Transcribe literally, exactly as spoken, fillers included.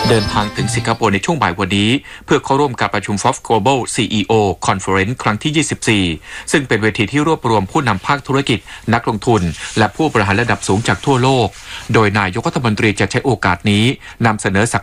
เดินทางถึงสิงคโปร์ในช่วงบ่ายวันนี้เพื่อเข้าร่วมการประชุม Forbes Global ซี อี โอ Conference ครั้งที่ ยี่สิบสี่ ซึ่งเป็นเวทีที่รวบรวมผู้นำภาคธุรกิจนักลงทุนและผู้บริหารระดับสูงจากทั่วโลกโดยนายกรัฐมนตรีจะใช้โอกาสนี้นำเสนอศัก